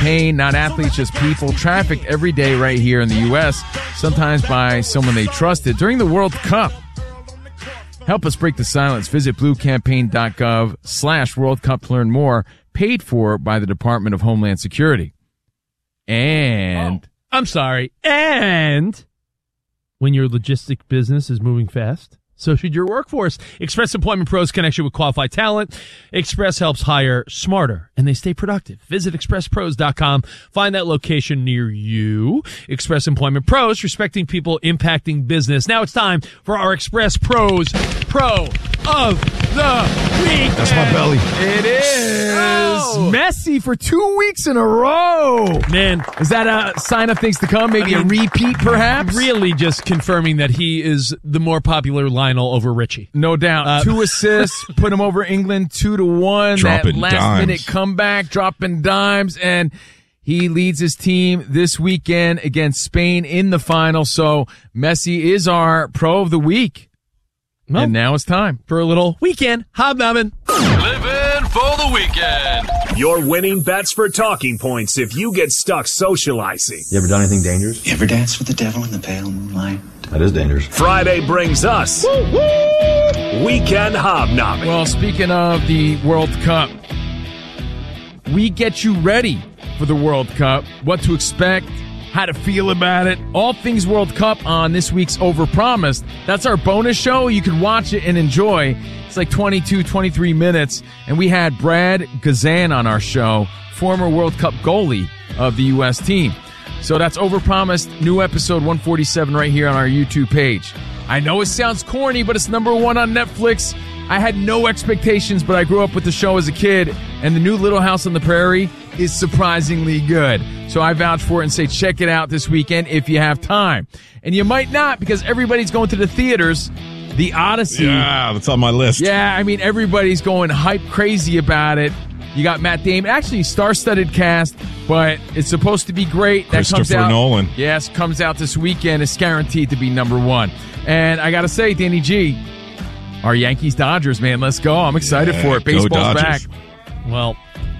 Campaign. Not athletes, just people. Trafficked every day right here in the U.S., sometimes by someone they trusted. During the World Cup, help us break the silence. Visit bluecampaign.gov/World Cup to learn more. Paid for by the Department of Homeland Security. And... I'm sorry. And when your logistic business is moving fast, so should your workforce. Express Employment Pros connects you with qualified talent. Express helps hire smarter, and they stay productive. Visit expresspros.com. Find that location near you. Express Employment Pros, respecting people, impacting business. Now it's time for our Express Pros Pro of the Week. That's my belly. It is Messi for 2 weeks in a row. Man. Is that a sign of things to come? Maybe a repeat, perhaps? Really just confirming that he is the more popular Lionel over Richie. No doubt. 2 assists, put him over England 2-1. Dropping that last-minute comeback, dropping dimes, and he leads his team this weekend against Spain in the final. So Messi is our Pro of the Week. Well, and now it's time for a little weekend hobnobbing. Living for the weekend. Your winning bets for talking points if you get stuck socializing. You ever done anything dangerous? You ever danced with the devil in the pale moonlight? That is dangerous. Friday brings us Weekend Hobnobbing. Well, speaking of the World Cup, we get you ready for the World Cup, what to expect, how to feel about it, all things World Cup on this week's Overpromised. That's our bonus show. You can watch it and enjoy. It's like 22, 23 minutes. And we had Brad Gazan on our show, former World Cup goalie of the U.S. team. So that's Overpromised, new episode 147 right here on our YouTube page. I know it sounds corny, but it's #1 on Netflix. I had no expectations, but I grew up with the show as a kid, and the new Little House on the Prairie is surprisingly good. So I vouch for it and say check it out this weekend if you have time. And you might not, because everybody's going to the theaters. The Odyssey. Yeah, that's on my list. Yeah, I mean, everybody's going hype crazy about it. You got Matt Damon. Actually, star-studded cast, but it's supposed to be great. That comes Christopher out, Nolan. Yes, comes out this weekend. It's guaranteed to be #1. And I got to say, Danny G, our Yankees-Dodgers, man, let's go. I'm excited for it. Baseball's back. Well,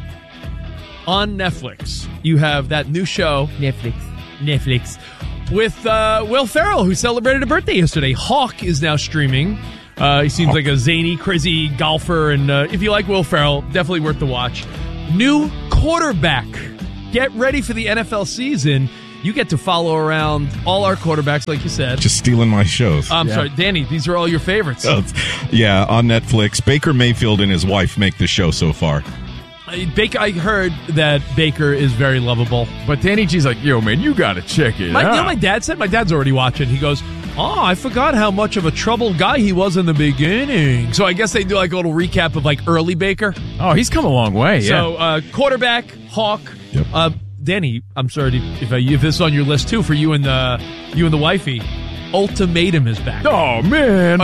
on Netflix, you have that new show, Netflix, with Will Ferrell, who celebrated a birthday yesterday. Hawk is now streaming. He seems like a zany, crazy golfer, and if you like Will Ferrell, definitely worth the watch. New quarterback. Get ready for the NFL season. You get to follow around all our quarterbacks, like you said. Just stealing my shows. I'm sorry, Danny, these are all your favorites. Yeah, on Netflix. Baker Mayfield and his wife make the show so far. I heard that Baker is very lovable. But Danny G's like, yo, man, you got to check it out. You know what my dad said? My dad's already watching. He goes, I forgot how much of a troubled guy he was in the beginning. So I guess they do like a little recap of like early Baker. Oh, he's come a long way, yeah. So quarterback, Hawk. Yep. Danny, I'm sorry if this is on your list too for you and the wifey. Ultimatum is back. Oh man, a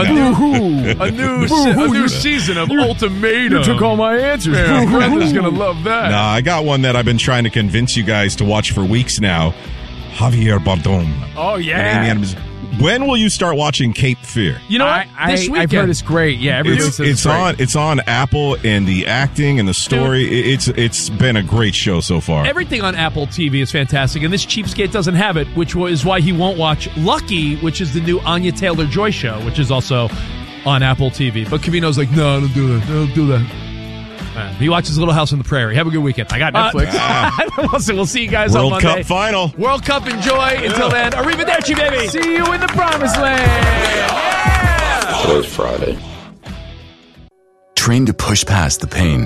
new season of Ultimatum. You took all my answers. Yeah, Brenda's gonna love that. Nah, I got one that I've been trying to convince you guys to watch for weeks now. Javier Bardem. Oh yeah. And Amy Adams. When will you start watching Cape Fear? You know what? This weekend. I've heard it's great. Yeah, everybody says it's great. It's on Apple, and the acting and the story. It's been a great show so far. Everything on Apple TV is fantastic, and this cheapskate doesn't have it, which is why he won't watch Lucky, which is the new Anya Taylor-Joy show, which is also on Apple TV. But Cavino's like, no, don't do that. Don't do that. He watches Little House on the Prairie. Have a good weekend. I got Netflix. We'll see you guys on Monday. World Cup final. World Cup, enjoy. Until then, arrivederci, baby. See you in the promised land. Yeah! Today's Friday. Trained to push past the pain.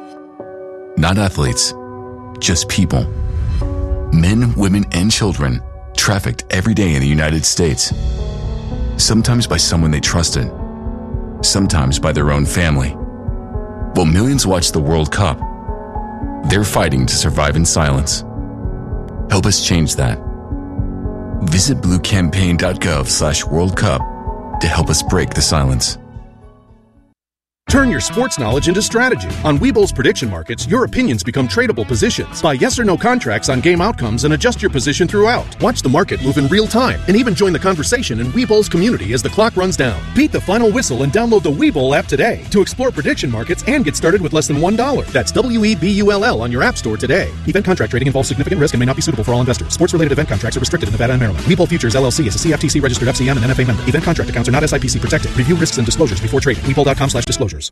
Not athletes, just people. Men, women, and children trafficked every day in the United States. Sometimes by someone they trusted. Sometimes by their own family. While millions watch the World Cup, they're fighting to survive in silence. Help us change that. Visit bluecampaign.gov/World Cup to help us break the silence. Turn your sports knowledge into strategy. On Webull's prediction markets, your opinions become tradable positions. Buy yes or no contracts on game outcomes and adjust your position throughout. Watch the market move in real time and even join the conversation in Webull's community as the clock runs down. Beat the final whistle and download the Webull app today to explore prediction markets and get started with less than $1. That's WEBULL on your app store today. Event contract trading involves significant risk and may not be suitable for all investors. Sports-related event contracts are restricted in Nevada and Maryland. Webull Futures LLC is a CFTC registered FCM and NFA member. Event contract accounts are not SIPC protected. Review risks and disclosures before trading. Webull.com/disclosures.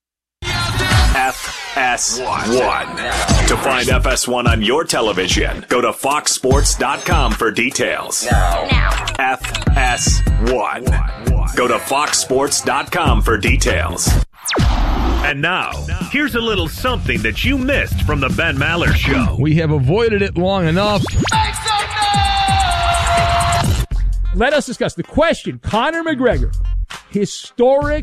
FS1. To find FS1 on your television, go to foxsports.com for details. Now. FS1. Go to foxsports.com for details. And now, here's a little something that you missed from the Ben Maller Show. We have avoided it long enough. Let us discuss the question. Conor McGregor, historic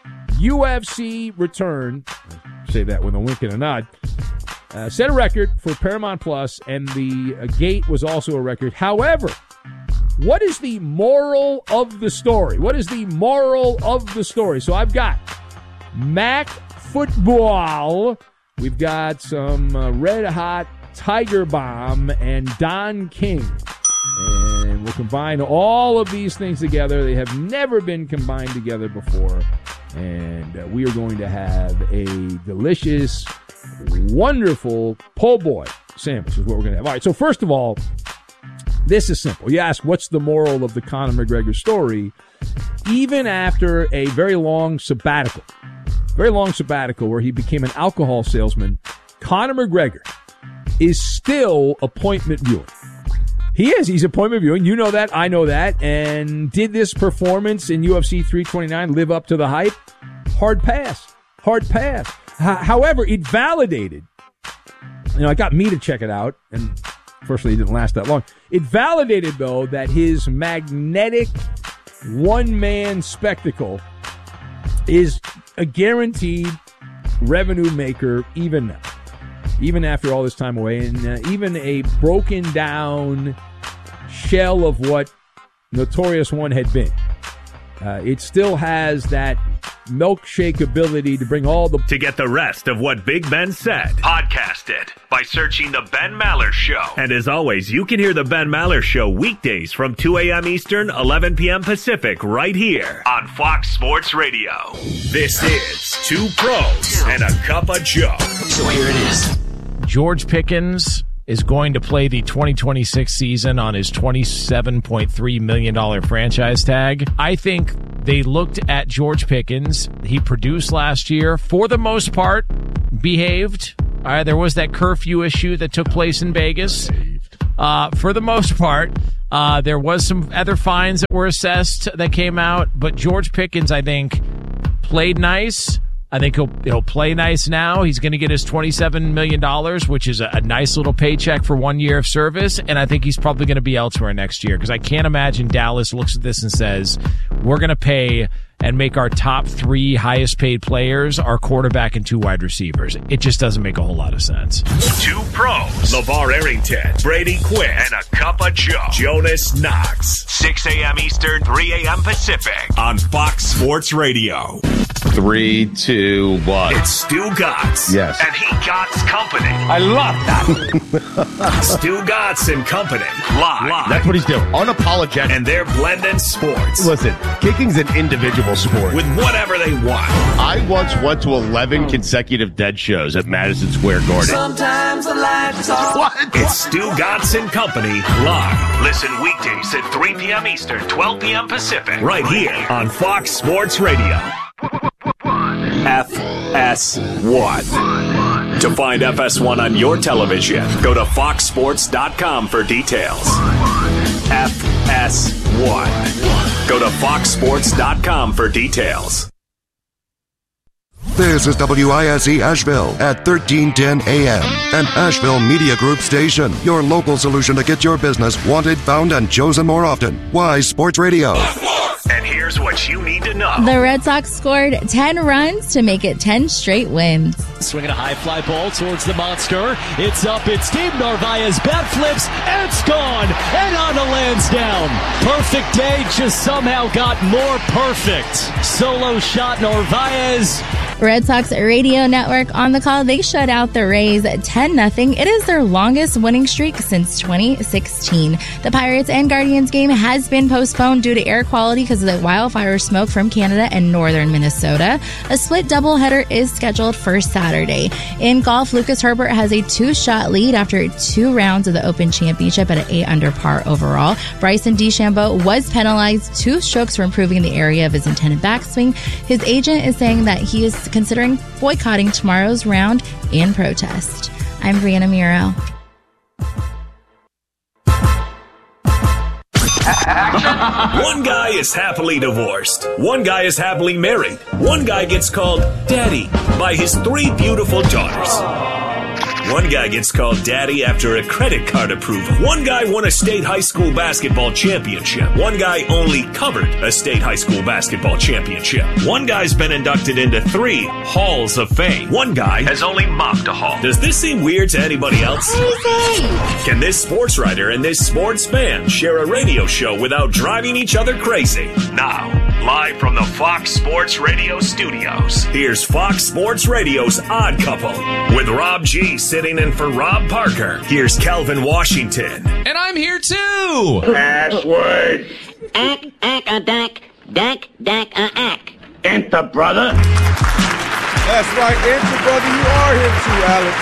UFC return, say that with a wink and a nod, set a record for Paramount Plus, and the gate was also a record. However, what is the moral of the story? What is the moral of the story? So I've got Mac Football, we've got some Red Hot Tiger Bomb, and Don King. And we'll combine all of these things together. They have never been combined together before. And we are going to have a delicious, wonderful po' boy sandwich is what we're going to have. All right, so first of all, this is simple. You ask, what's the moral of the Conor McGregor story? Even after a very long sabbatical where he became an alcohol salesman, Conor McGregor is still appointment viewing. He is. He's appointment viewing. You know that. I know that. And did this performance in UFC 329 live up to the hype? Hard pass. However, it validated. It got me to check it out. And fortunately, it didn't last that long. It validated, though, that his magnetic one-man spectacle is a guaranteed revenue maker even now. Even after all this time away, and even a broken down shell of what Notorious One had been. It still has that milkshake ability to bring all the... To get the rest of what Big Ben said, podcast it by searching The Ben Maller Show. And as always, you can hear The Ben Maller Show weekdays from 2 a.m. Eastern, 11 p.m. Pacific, right here on Fox Sports Radio. This is Two Pros and a Cup of Joe. So here it is. George Pickens is going to play the 2026 season on his $27.3 million franchise tag. I think they looked at George Pickens. He produced last year. For the most part, behaved. There was that curfew issue that took place in Vegas. For the most part, there was some other fines that were assessed that came out. But George Pickens, I think, played nice. I think he'll play nice now. He's going to get his $27 million, which is a nice little paycheck for 1 year of service. And I think he's probably going to be elsewhere next year because I can't imagine Dallas looks at this and says, we're going to pay and make our top 3 highest paid players our quarterback and 2 wide receivers. It just doesn't make a whole lot of sense. Two Pros, LeVar Arrington, Brady Quinn, and a Cup of Joe, Jonas Knox. 6 a.m. Eastern, 3 a.m. Pacific on Fox Sports Radio. 3, 2, 1. It's Stu Gatz. Yes. And he Gatz Company. I love that. Stu Gatz and Company. Live. That's what he's doing. Unapologetic. And they're blending sports. Listen, kicking's an individual sport. With whatever they want. I once went to 11 consecutive Dead shows at Madison Square Garden. Sometimes the lights are... What? It's Stu Gatz and Company live. Listen weekdays at 3 p.m. Eastern, 12 p.m. Pacific. Right here on Fox Sports Radio. FS1. To find FS1 on your television, go to foxsports.com for details. FS1. Go to foxsports.com for details. This is WISE Asheville at 1310 AM, an Asheville Media Group station. Your local solution to get your business wanted, found, and chosen more often. Wise Sports Radio. And here's what you need to know. The Red Sox scored 10 runs to make it 10 straight wins. Swinging a high fly ball towards the monster. It's up, it's deep. Narvaez bat flips, and it's gone. And Anna lands down. Perfect day just somehow got more perfect. Solo shot Narvaez. Red Sox Radio Network on the call. They shut out the Rays 10-0. It is their longest winning streak since 2016. The Pirates and Guardians game has been postponed due to air quality because of the wildfire smoke from Canada and northern Minnesota. A split doubleheader is scheduled for Saturday. In golf, Lucas Herbert has a 2-shot lead after 2 rounds of the Open Championship at an 8 under par overall. Bryson DeChambeau was penalized 2 strokes for improving the area of his intended backswing. His agent is saying that he is considering boycotting tomorrow's round in protest. I'm Brianna Muro. One guy is happily divorced. One guy is happily married. One guy gets called daddy by his 3 beautiful daughters. One guy gets called daddy after a credit card approval. One guy won a state high school basketball championship. One guy only covered a state high school basketball championship. One guy's been inducted into 3 halls of fame. One guy has only mopped a hall. Does this seem weird to anybody else? Can this sports writer and this sports fan share a radio show without driving each other crazy? Now, live from the Fox Sports Radio studios, here's Fox Sports Radio's Odd Couple with Rob G sitting in for Rob Parker. Here's Kelvin Washington. And I'm here too. Password. Ack, a dack, dack, ack. Enter, brother. That's right, enter, brother. You are here too, Alex.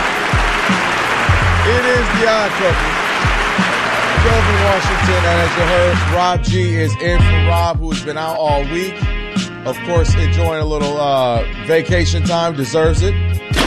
It is the Odd Couple. Kelvin Washington, and as you heard, Rob G is in for Rob, who has been out all week. Of course, enjoying a little vacation time, deserves it.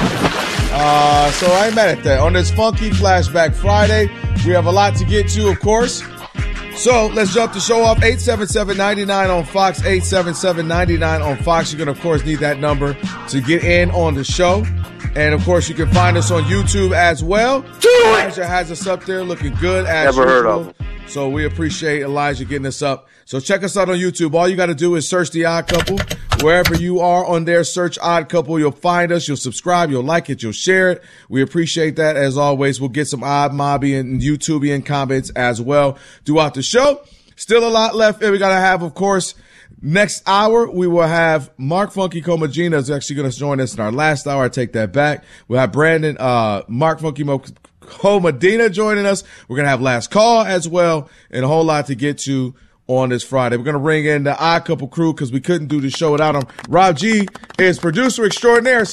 So I ain't mad at that. On this funky Flashback Friday, we have a lot to get to, of course. So let's jump the show off. 877-99 on Fox, 877-99 on Fox. You're going to, of course, need that number to get in on the show. And, of course, you can find us on YouTube as well. Elijah has us up there looking good as usual. Never heard of him. So we appreciate Elijah getting us up. So check us out on YouTube. All you got to do is search The Odd Couple. Wherever you are on there, search Odd Couple. You'll find us. You'll subscribe. You'll like it. You'll share it. We appreciate that. As always, we'll get some Odd Mobby and YouTubian comments as well throughout the show. Still a lot left. And we got to have, of course, next hour, we will have Mark Funky Comagina is actually going to join us in our last hour. I take that back. We'll have Brandon, Mark Funky Comagina joining us. We're going to have Last Call as well, and a whole lot to get to on this Friday. We're going to bring in the Odd Couple crew because we couldn't do the show without him. Rob G is producer extraordinaire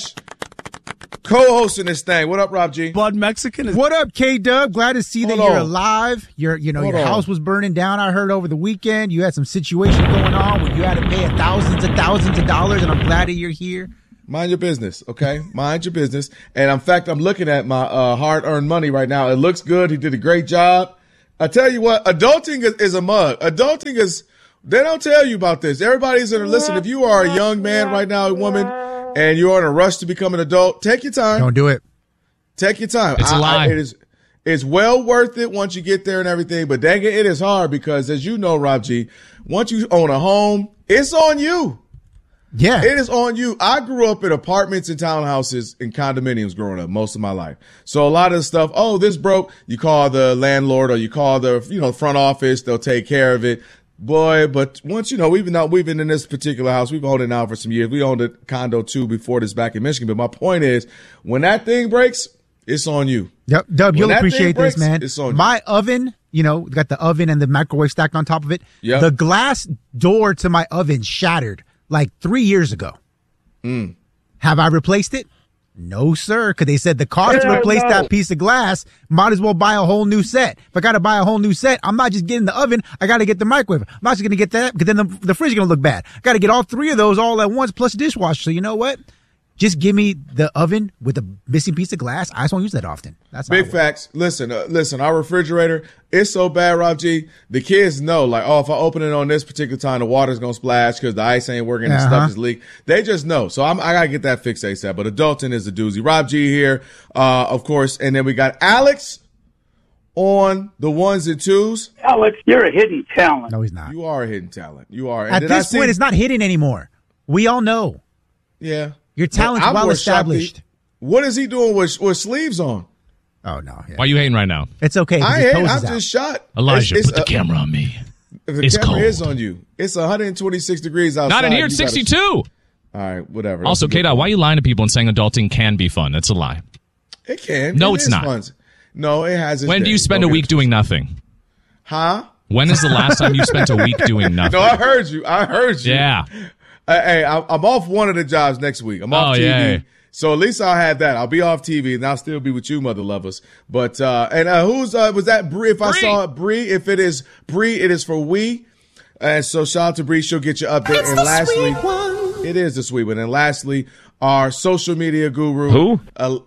/ co-hosting this thing. What up, Rob G? Bud Mexican. What up, K-Dub? Glad to see that you're alive. Your house was burning down, I heard, over the weekend. You had some situation going on where you had to pay thousands of dollars, and I'm glad that you're here. Mind your business, okay? Mind your business. And in fact, I'm looking at my hard-earned money right now. It looks good. He did a great job. I tell you what, adulting is a mug. Adulting is, they don't tell you about this. Everybody's going to listen. If you are a young man right now, a woman, and you're in a rush to become an adult, take your time. Don't do it. Take your time. It's a lie. It's well worth it once you get there and everything, but dang it is hard because, as you know, Rob G, once you own a home, it's on you. Yeah. It is on you. I grew up in apartments and townhouses and condominiums growing up most of my life. So a lot of the stuff, oh, this broke, you call the landlord or you call the, front office, they'll take care of it. Boy, but once, we've been in this particular house, we've owned it now for some years. We owned a condo too before this back in Michigan. But my point is, when that thing breaks, it's on you. Yep. Dub, you'll appreciate breaks, this, man. It's on my you. oven, got the oven and the microwave stacked on top of it. Yep. The glass door to my oven shattered like 3 years ago. Have I replaced it? No, sir, because they said the cost to replace that piece of glass, might as well buy a whole new set. If I got to buy a whole new set, I'm not just getting the oven. I got to get the microwave. I'm not just going to get that because then the fridge is going to look bad. I got to get all 3 of those all at once plus a dishwasher. So you know what? Just give me the oven with a missing piece of glass. I just won't use that often. That's big facts. Listen, our refrigerator, it's so bad, Rob G. The kids know, like, oh, if I open it on this particular time, the water's going to splash because the ice ain't working and stuff is leaked. They just know. So I got to get that fixed ASAP. But adulting is a doozy. Rob G here, of course. And then we got Alex on the ones and twos. Alex, you're a hidden talent. No, he's not. You are a hidden talent. You are. At this point, it's not hidden anymore. We all know. Yeah. Your talent's well established. What is he doing with sleeves on? Oh, no. Yeah. Why are you hating right now? It's okay. I ain't. I'm just shot. Elijah, put the camera on me. The camera is on you. It's 126 degrees outside. Not in here. It's 62. All right, whatever. Also, K-Dot, why are you lying to people and saying adulting can be fun? It's a lie. It can. No, it's not. Fun. No, it has. When do you spend a week doing nothing? Huh? When is the last time you spent a week doing nothing? No, I heard you. Yeah. Hey, I'm off one of the jobs next week. I'm off TV. Yeah. So at least I'll have that. I'll be off TV and I'll still be with you, mother lovers. But, who's, was that Bree? If I saw it, Bree, if it is Bree, it is for we. And so shout out to Bree. She'll get you update. And lastly, it is the sweet one. And lastly, our social media guru. Who?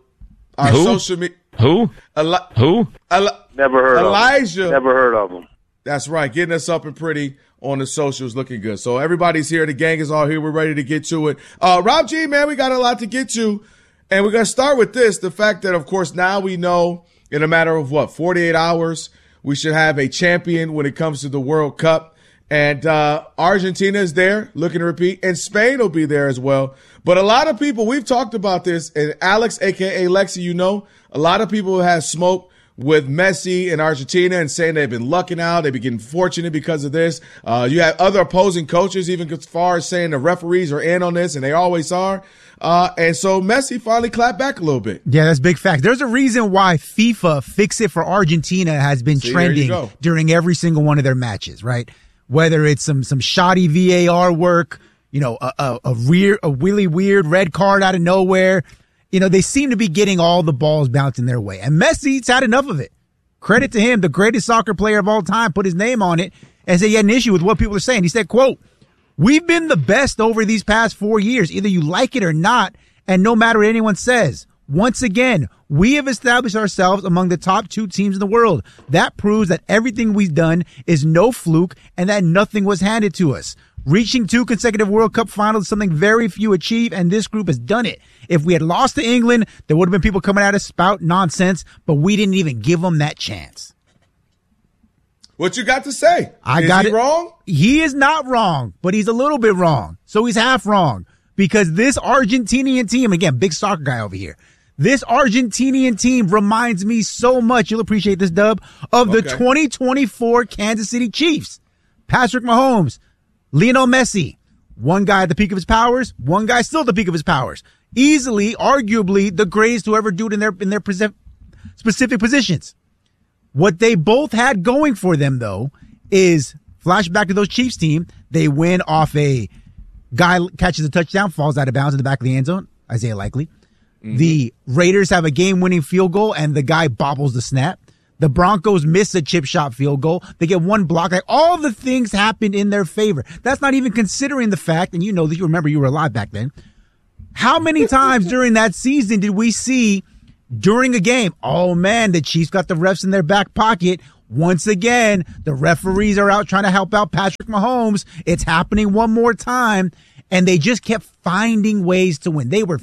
Social media. Who? Who? Never heard Elijah. of him. Never heard of him. That's right. Getting us up and pretty on the socials, looking good. So everybody's here. The gang is all here. We're ready to get to it. Rob G, man, we got a lot to get to. And we're going to start with this. The fact that, of course, now we know in a matter of 48 hours, we should have a champion when it comes to the World Cup. And Argentina is there, looking to repeat. And Spain will be there as well. But a lot of people, we've talked about this. And Alex, a.k.a. Lexi, a lot of people have smoke with Messi and Argentina and saying they've been lucking out. They've been getting fortunate because of this. You have other opposing coaches, even as far as saying the referees are in on this, and they always are. And so Messi finally clapped back a little bit. Yeah, that's big fact. There's a reason why FIFA Fix It for Argentina has been trending during every single one of their matches, right? Whether it's some shoddy VAR work, a really weird red card out of nowhere. They seem to be getting all the balls bouncing their way. And Messi's had enough of it. Credit to him, the greatest soccer player of all time, put his name on it and said he had an issue with what people are saying. He said, quote, "We've been the best over these past 4 years. Either you like it or not, and no matter what anyone says. Once again, we have established ourselves among the top 2 teams in the world. That proves that everything we've done is no fluke and that nothing was handed to us. Reaching 2 consecutive World Cup finals is something very few achieve, and this group has done it. If we had lost to England, there would have been people coming out to spout nonsense, but we didn't even give them that chance." What you got to say? Is he wrong? He is not wrong, but he's a little bit wrong. So he's half wrong because this Argentinian team, again, big soccer guy over here, this Argentinian team reminds me so much, you'll appreciate this, Dub, of the 2024 Kansas City Chiefs. Patrick Mahomes, Lionel Messi, one guy at the peak of his powers, one guy still at the peak of his powers. Easily, arguably, the greatest to ever do it in their specific positions. What they both had going for them, though, is flashback to those Chiefs team. They win off a guy catches a touchdown, falls out of bounds in the back of the end zone, Isaiah Likely. Mm-hmm. The Raiders have a game-winning field goal, and the guy bobbles the snap. The Broncos miss a chip shot field goal. They get one block. Like, all the things happened in their favor. That's not even considering the fact, and you know that you remember you were alive back then. How many times during that season did we see during a game, oh man, the Chiefs got the refs in their back pocket. Once again, the referees are out trying to help out Patrick Mahomes. It's happening one more time. And they just kept finding ways to win. They were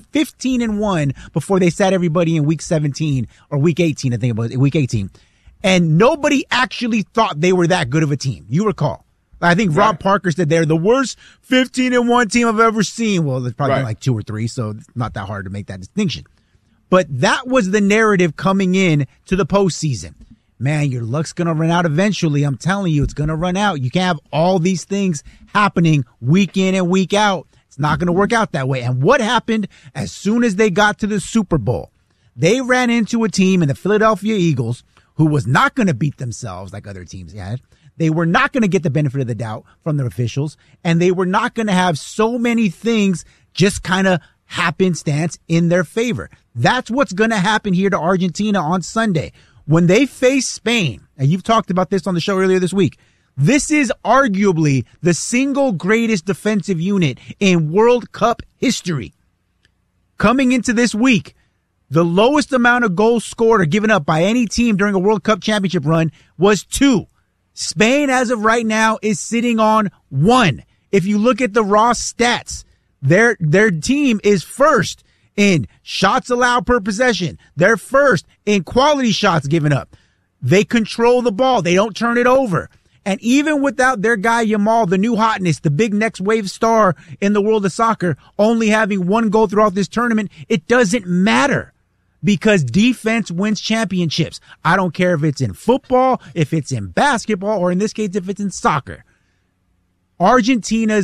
15-1 before they sat everybody in week 17 or week 18, I think it was week 18. And nobody actually thought they were that good of a team. You recall. I think Rob Parker said they're the worst 15-1 team I've ever seen. Well, there's probably been like 2 or 3, so it's not that hard to make that distinction. But that was the narrative coming in to the postseason. Man, your luck's going to run out eventually. I'm telling you, it's going to run out. You can't have all these things happening week in and week out. It's not going to work out that way. And what happened as soon as they got to the Super Bowl? They ran into a team in the Philadelphia Eagles who was not going to beat themselves like other teams had. They were not going to get the benefit of the doubt from their officials, and they were not going to have so many things just kind of happenstance in their favor. That's what's going to happen here to Argentina on Sunday. When they face Spain, and you've talked about this on the show earlier this week, this is arguably the single greatest defensive unit in World Cup history. Coming into this week, the lowest amount of goals scored or given up by any team during a World Cup championship run was 2. Spain, as of right now, is sitting on 1. If you look at the raw stats, their team is first in shots allowed per possession. They're first in quality shots given up. They control the ball. They don't turn it over. And even without their guy Yamal, the new hotness, the big next wave star in the world of soccer, only having 1 goal throughout this tournament, it doesn't matter because defense wins championships. I don't care if it's in football, if it's in basketball, or in this case, if it's in soccer. Argentina's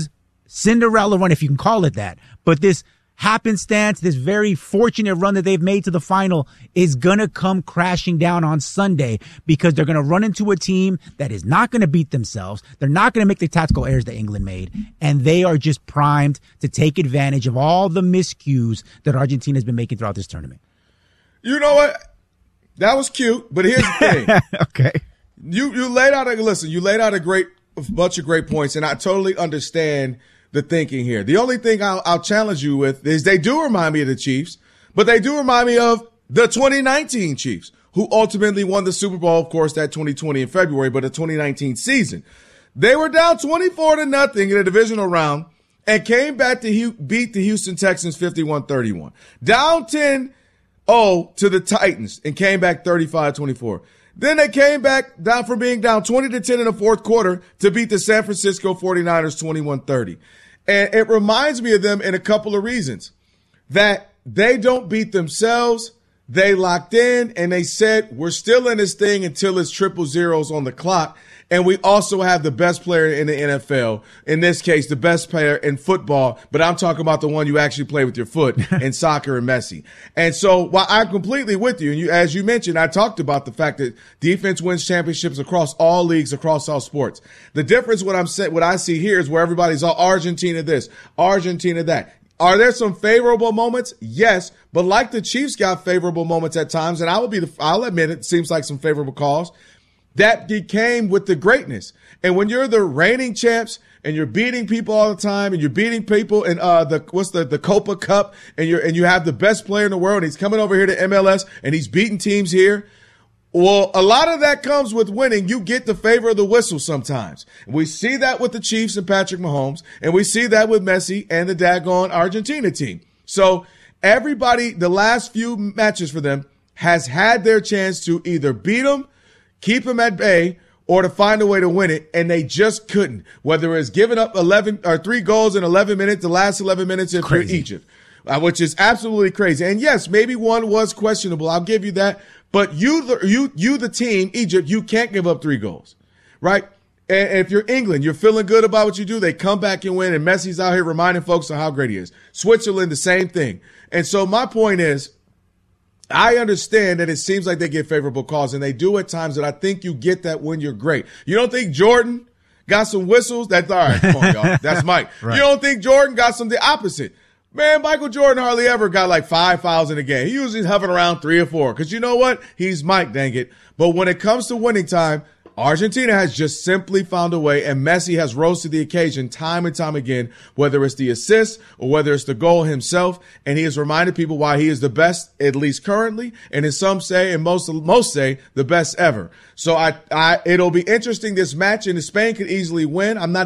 Cinderella run, if you can call it that, but this happenstance, this very fortunate run that they've made to the final is going to come crashing down on Sunday because they're going to run into a team that is not going to beat themselves. They're not going to make the tactical errors that England made, and they are just primed to take advantage of all the miscues that Argentina has been making throughout this tournament. You know what? That was cute, but here's the thing. Okay. You laid out a bunch of great points, and I totally understand the thinking here. The only thing I'll challenge you with is they do remind me of the Chiefs, but they do remind me of the 2019 Chiefs, who ultimately won the Super Bowl, of course, that 2020 in February, but the 2019 season. They were down 24-0 in the divisional round and came back to beat the Houston Texans 51-31. Down 10-0 to the Titans and came back 35-24. Then they came back down from being down 20-10 in the fourth quarter to beat the San Francisco 49ers 21-30. And it reminds me of them in a couple of reasons. That they don't beat themselves. They locked in and they said, we're still in this thing until it's 000 on the clock. And we also have the best player in the NFL. In this case, the best player in football. But I'm talking about the one you actually play with your foot in soccer and Messi. And so while I'm completely with you, and as you mentioned, I talked about the fact that defense wins championships across all leagues, across all sports. The difference, what I see here is where everybody's all Argentina this, Argentina that. Are there some favorable moments? Yes. But like the Chiefs got favorable moments at times, and I'll admit it seems like some favorable calls. That came with the greatness. And when you're the reigning champs and you're beating people all the time and you're beating people in the Copa Cup and you have the best player in the world and he's coming over here to MLS and he's beating teams here. Well, a lot of that comes with winning. You get the favor of the whistle sometimes. We see that with the Chiefs and Patrick Mahomes, and we see that with Messi and the daggone Argentina team. So everybody, the last few matches for them has had their chance to either beat them, keep them at bay, or to find a way to win it, and they just couldn't. Whether it's giving up 3 goals in 11 minutes, the last 11 minutes if you're Egypt, which is absolutely crazy. And yes, maybe one was questionable. I'll give you that. But you, the team, Egypt, you can't give up 3 goals, right? And if you're England, you're feeling good about what you do. They come back and win, and Messi's out here reminding folks of how great he is. Switzerland, the same thing. And so my point is, I understand that it seems like they get favorable calls, and they do at times, and I think you get that when you're great. You don't think Jordan got some whistles? That's all right. Come on, y'all. That's Mike. Right. You don't think Jordan got some the opposite? Man, Michael Jordan hardly ever got like 5 fouls in a game. He usually hovering around 3 or 4. Because you know what? He's Mike, dang it. But when it comes to winning time, Argentina has just simply found a way, and Messi has rose to the occasion time and time again, whether it's the assist or whether it's the goal himself, and he has reminded people why he is the best, at least currently, and as some say, and most say, the best ever. So it'll be interesting, this match, and Spain could easily win. I'm not